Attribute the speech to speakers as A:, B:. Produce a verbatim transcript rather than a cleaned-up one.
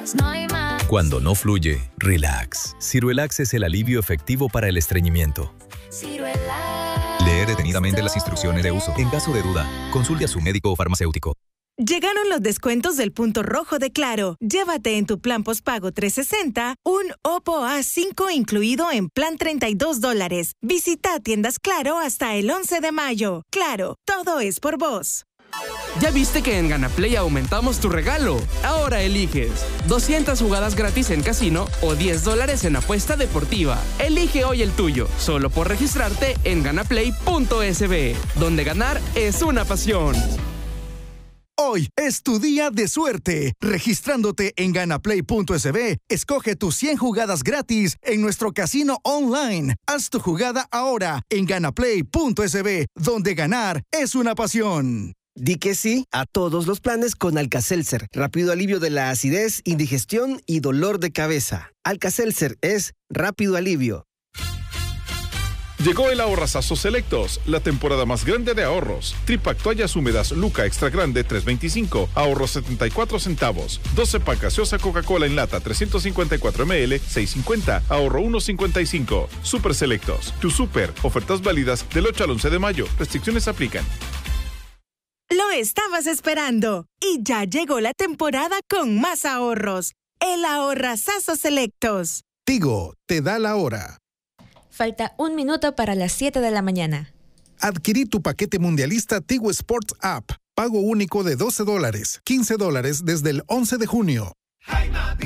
A: selectos, no hay más.
B: Cuando no fluye, relax. Ciruelax es el alivio efectivo para el estreñimiento.
A: Ciruelax.
C: Lee detenidamente las instrucciones de uso. En caso de duda, consulte a su médico o farmacéutico.
D: Llegaron los descuentos del punto rojo de Claro. Llévate en tu plan postpago trescientos sesenta un Oppo A cinco incluido en plan treinta y dos dólares. Visita tiendas Claro hasta el once de mayo. Claro, todo es por vos.
E: ¿Ya viste que en GanaPlay aumentamos tu regalo? Ahora eliges doscientas jugadas gratis en casino o diez dólares en apuesta deportiva. Elige hoy el tuyo, solo por registrarte en ganaplay punto es be, donde ganar es una pasión.
F: Hoy es tu día de suerte. Registrándote en ganaplay punto es be, escoge tus cien jugadas gratis en nuestro casino online. Haz tu jugada ahora en ganaplay punto es be, donde ganar es una pasión.
G: Di que sí a todos los planes con Alka-Seltzer. Rápido alivio de la acidez, indigestión y dolor de cabeza. Alka-Seltzer es rápido alivio.
H: Llegó el Ahorrazazo Selectos, la temporada más grande de ahorros. Tripack toallas húmedas Luca Extra Grande tres veinticinco, ahorro setenta y cuatro centavos. doce pack gaseosa Coca-Cola en lata trescientos cincuenta y cuatro mililitros, seis cincuenta, ahorro uno cincuenta y cinco. Super Selectos, tu super, ofertas válidas del ocho al once de mayo. Restricciones aplican.
D: Lo estabas esperando y ya llegó la temporada con más ahorros. El Ahorrazazo Selectos.
F: Tigo te da la hora.
I: Falta un minuto para las siete de la mañana.
F: Adquirí tu paquete mundialista Tigo Sports App. Pago único de doce dólares, quince dólares desde el once de junio.